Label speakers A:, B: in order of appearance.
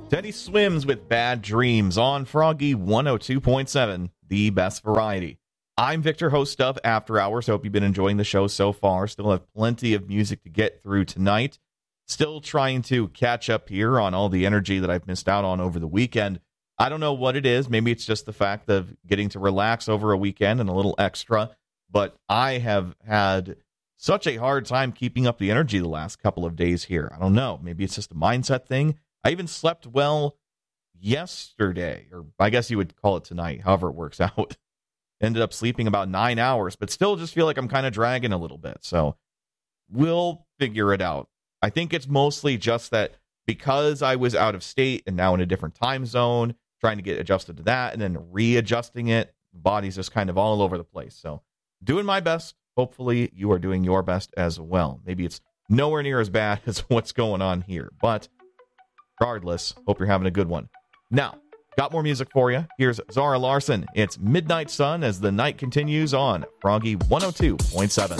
A: Teddy Swims with Bad Dreams on Froggy 102.7, the best variety. I'm Victor, host of After Hours. Hope you've been enjoying the show so far. Still have plenty of music to get through tonight. Still trying to catch up here on all the energy that I've missed out on over the weekend. I don't know what it is. Maybe it's just the fact of getting to relax over a weekend and a little extra. But I have had such a hard time keeping up the energy the last couple of days here. I don't know. Maybe it's just a mindset thing. I even slept well yesterday, or I guess you would call it tonight, however it works out. Ended up sleeping about 9 hours, but still just feel like I'm kind of dragging a little bit. So we'll figure it out. I think it's mostly just that because I was out of state and now in a different time zone, trying to get adjusted to that and then readjusting it, the body's just kind of all over the place. So doing my best. Hopefully you are doing your best as well. Maybe it's nowhere near as bad as what's going on here, but regardless, hope you're having a good one. Now, got more music for you. Here's Zara Larsson. It's Midnight Sun as the night continues on Froggy 102.7.